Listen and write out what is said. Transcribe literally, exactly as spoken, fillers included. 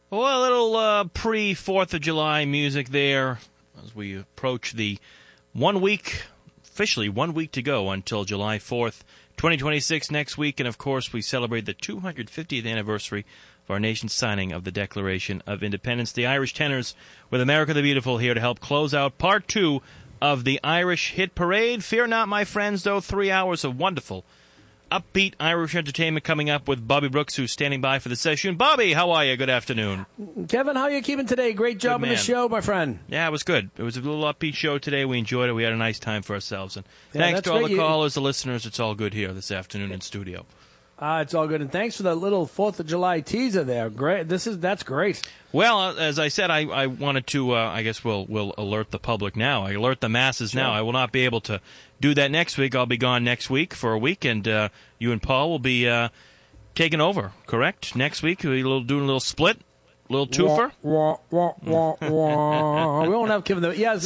Well, a little uh, pre-fourth of July music there as we approach the one week, officially one week to go until July fourth, twenty twenty-six next week. And, of course, we celebrate the two hundred fiftieth anniversary of our nation's signing of the Declaration of Independence. The Irish Tenors with America the Beautiful here to help close out part two of the Irish Hit Parade. Fear not, my friends, though, three hours of wonderful, upbeat Irish entertainment coming up with Bobby Brooks, who's standing by for the session. Bobby, how are you? Good afternoon. Kevin, how are you keeping today? Great job on the show, my friend. Yeah, it was good. It was a little upbeat show today. We enjoyed it. We had a nice time for ourselves. And yeah, thanks to all great. the callers, the listeners. It's all good here this afternoon in studio. Ah, uh, it's all good. And thanks for that little fourth of July teaser there. Great. This is That's great. Well, uh, as I said, I, I wanted to, uh, I guess we'll, we'll alert the public now. I alert the masses sure. now. I will not be able to do that next week. I'll be gone next week for a week, and uh, you and Paul will be uh, taking over, correct? Next week, we'll be doing a little split, a little twofer. Wah, wah, wah, wah, wah. We won't have Kevin. The, yes.